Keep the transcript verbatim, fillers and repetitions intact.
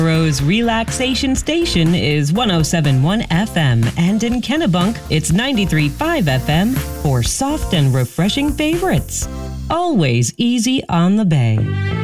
Rose Relaxation Station is one oh seven point one F M, and in Kennebunk, it's ninety-three point five F M for soft and refreshing favorites. Always easy on the bay.